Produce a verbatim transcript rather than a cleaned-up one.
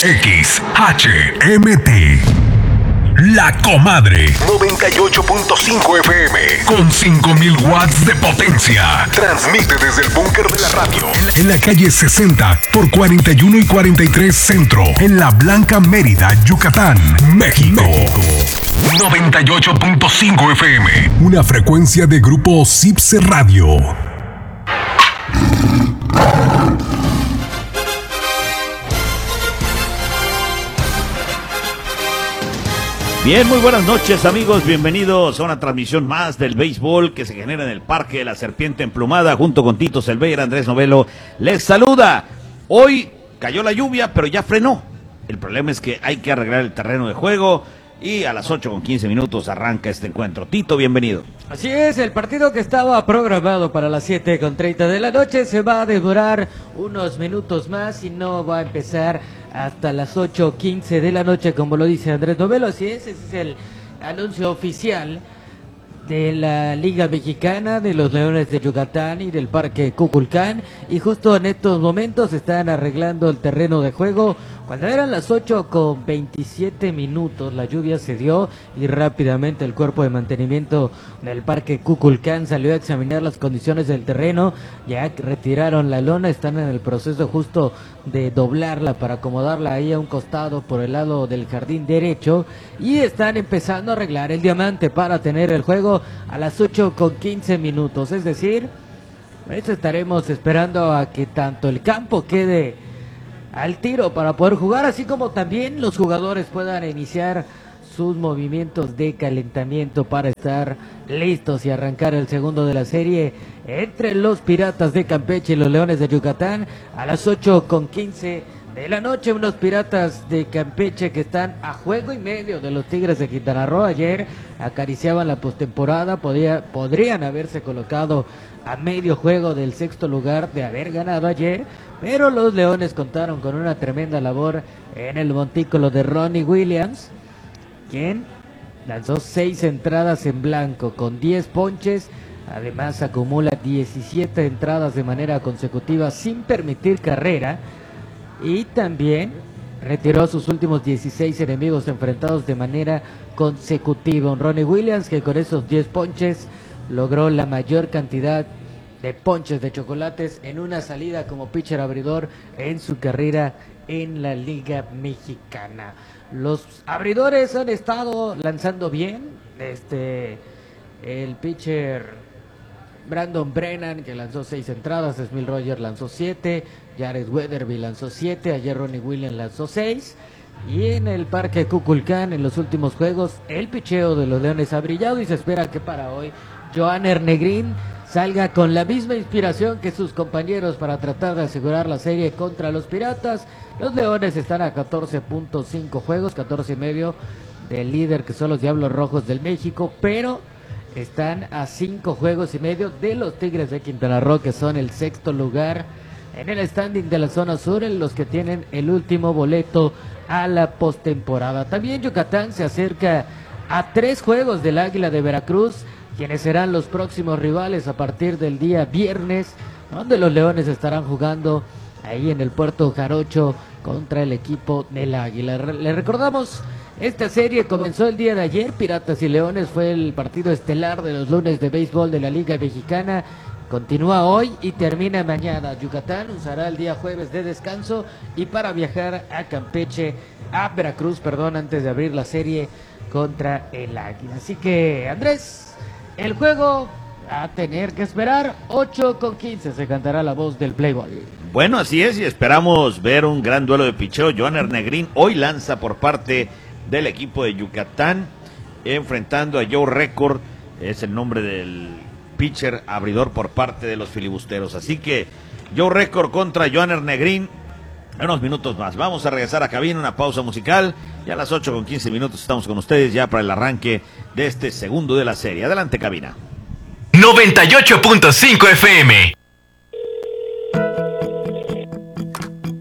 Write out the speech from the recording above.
X H M T. La Comadre noventa y ocho punto cinco F M con cinco mil watts de potencia. Transmite desde el búnker de la radio en la calle sesenta por cuarenta y uno y cuarenta y tres Centro, en La Blanca, Mérida, Yucatán, México. noventa y ocho punto cinco F M, una frecuencia de grupo Cipse Radio. Bien, muy buenas noches amigos, bienvenidos a una transmisión más del béisbol que se genera en el Parque de la Serpiente Emplumada junto con Tito Selveira. Andrés Novelo les saluda. Hoy cayó la lluvia, pero ya frenó. El problema es que hay que arreglar el terreno de juego y a las ocho con quince minutos arranca este encuentro. Tito, bienvenido. Así es, el partido que estaba programado para las siete con treinta de la noche se va a demorar unos minutos más y no va a empezar hasta las ocho quince de la noche, como lo dice Andrés Novelo. Así es, ese es el anuncio oficial de la Liga Mexicana, de los Leones de Yucatán y del Parque Kukulcán, y justo en estos momentos están arreglando el terreno de juego. Cuando eran las ocho con veintisiete minutos, la lluvia se dio y rápidamente el cuerpo de mantenimiento del Parque Kukulcán salió a examinar las condiciones del terreno. Ya retiraron la lona, están en el proceso justo de doblarla para acomodarla ahí a un costado por el lado del jardín derecho, y están empezando a arreglar el diamante para tener el juego a las ocho con quince minutos. Es decir, pues estaremos esperando a que tanto el campo quede al tiro para poder jugar, así como también los jugadores puedan iniciar sus movimientos de calentamiento para estar listos y arrancar el segundo de la serie entre los Piratas de Campeche y los Leones de Yucatán a las ocho con quince de la noche. Unos Piratas de Campeche que están a juego y medio de los Tigres de Quintana Roo. Ayer acariciaban la postemporada, podía, podrían haberse colocado a medio juego del sexto lugar de haber ganado ayer, pero los Leones contaron con una tremenda labor en el montículo de Ronnie Williams, quien lanzó seis entradas en blanco con diez ponches. Además acumula diecisiete entradas de manera consecutiva sin permitir carrera, y también retiró sus últimos dieciséis enemigos enfrentados de manera consecutiva. Un Ronnie Williams que con esos diez ponches logró la mayor cantidad de ponches de chocolates en una salida como pitcher abridor en su carrera en la Liga Mexicana. Los abridores han estado lanzando bien. Este, el pitcher Brandon Brennan, que lanzó seis entradas, Smil Rogers lanzó siete, Jared Weatherby lanzó siete, ayer Ronnie Williams lanzó seis. Y en el Parque Kukulcán, en los últimos juegos, el picheo de los Leones ha brillado y se espera que para hoy Johanner Negrín salga con la misma inspiración que sus compañeros para tratar de asegurar la serie contra los Piratas. Los Leones están a catorce punto cinco juegos, catorce y medio del líder, que son los Diablos Rojos del México, pero están a cinco juegos y medio de los Tigres de Quintana Roo, que son el sexto lugar en el standing de la zona sur, en los que tienen el último boleto a la postemporada. También Yucatán se acerca a tres juegos del Águila de Veracruz, quienes serán los próximos rivales a partir del día viernes, donde los Leones estarán jugando ahí en el Puerto Jarocho contra el equipo del Águila. Le recordamos, esta serie comenzó el día de ayer. Piratas y Leones fue el partido estelar de los lunes de béisbol de la Liga Mexicana. Continúa hoy y termina mañana. Yucatán usará el día jueves de descanso y para viajar a Campeche, a Veracruz, perdón, antes de abrir la serie contra el Águila. Así que, Andrés, el juego a tener que esperar. Ocho con quince se cantará la voz del Playboy. Bueno, así es, y esperamos ver un gran duelo de picheo. Johanner Negrín hoy lanza por parte del equipo de Yucatán, enfrentando a Joe Record, es el nombre del pitcher abridor por parte de los filibusteros. Así que Joe Record contra Johanner Negrín en unos minutos más. Vamos a regresar a cabina, una pausa musical, y a las ocho con quince minutos estamos con ustedes ya para el arranque de este segundo de la serie. Adelante, cabina. noventa y ocho punto cinco F M.